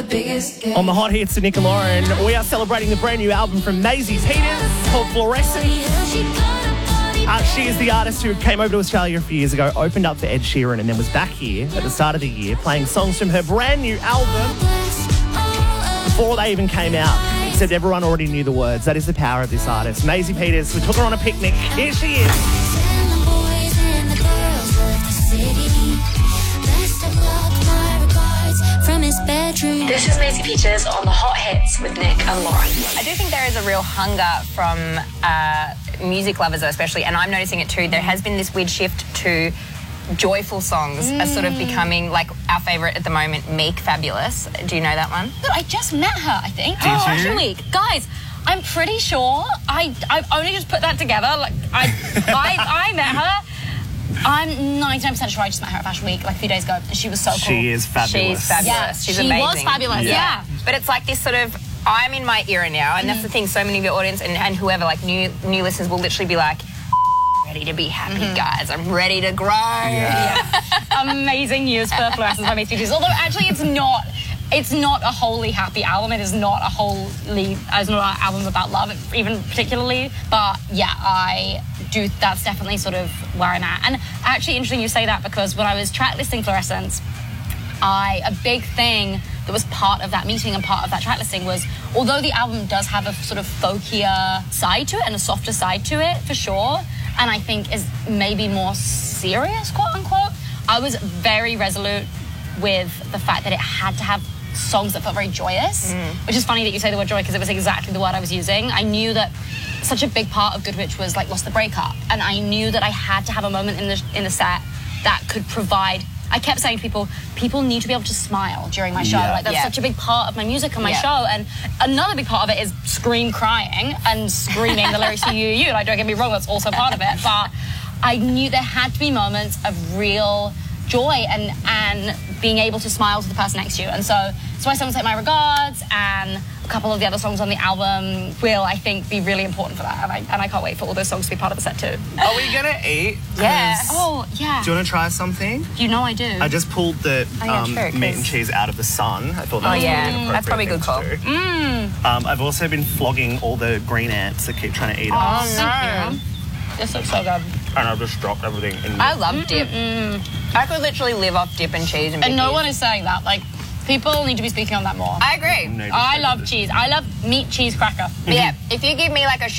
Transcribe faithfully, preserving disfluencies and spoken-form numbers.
the biggest. On the hot hits to Nick and Lauren, we are celebrating the brand new album from Maisie Peters called Fluorescent. Uh, she is the artist who came over to Australia a few years ago, opened up for Ed Sheeran, and then was back here at the start of the year playing songs from her brand new album before they even came out. Except everyone already knew the words. That is the power of this artist. Maisie Peters, we took her on a picnic. Here she is. This is Maisie Peters on the Hot Hits with Nick and Lauren. I do think there is a real hunger from uh, music lovers especially, and I'm noticing it too. There has been this weird shift to joyful songs mm. are sort of becoming like our favourite at the moment, Meek Fabulous. Do you know that one? I just met her, I think. Did oh, you? Fashion Week. Guys, I'm pretty sure I, I've only just put that together. Like I, I, I met her. I'm ninety-nine percent sure I just met her at Fashion Week like a few days ago. She was so cool. She is fabulous. She's fabulous. Yeah, She's she amazing. was fabulous, yeah. yeah. But it's like this sort of, I'm in my era now, and mm. that's the thing, so many of your audience and, and whoever, like new new listeners will literally be like, ready to be happy, mm-hmm. guys. I'm ready to grow. Yeah. yeah. Amazing news for Fluorescence by Maisie Peters. Although actually it's not, it's not a wholly happy album. It is not a wholly, it's not an album about love, even particularly. But yeah, I do, that's definitely sort of where I'm at. And actually interesting you say that, because when I was track listing Fluorescence, I, a big thing that was part of that meeting and part of that track listing was, although the album does have a sort of folkier side to it and a softer side to it, for sure, and I think is maybe more serious, quote unquote, I was very resolute with the fact that it had to have songs that felt very joyous, mm. which is funny that you say the word joy, because it was exactly the word I was using. I knew that such a big part of Good Witch was like Lost the Breakup, and I knew that I had to have a moment in the in the set that could provide. I kept saying to people, people need to be able to smile during my show. Yeah. Like that's yeah. such a big part of my music and my yeah. show. And another big part of it is scream crying and screaming the lyrics to you, you, you. Like, don't get me wrong, that's also part of it. But I knew there had to be moments of real joy and and being able to smile to the person next to you. And so, so I songs like My Regards and a couple of the other songs on the album will, I think, be really important for that. And I, and I can't wait for all those songs to be part of the set too. Are we gonna eat? Yeah. Oh, yeah. Do you want to try something? You know I do. I just pulled the Oh, yeah, um, true, meat 'cause- and cheese out of the sun. I thought that Oh, was yeah. really an That's probably appropriate good thing call. to do. Mm. Um, I've also been flogging all the green ants that keep trying to eat Oh, us. no. This looks so good. And I've just dropped everything in I the... love dip. Mm-mm. I could literally live off dip and cheese and And no Vicky's. one is saying that. Like, people need to be speaking on that more. I agree. No I love disrespect. cheese. I love meat cheese cracker. But yeah, if you give me like a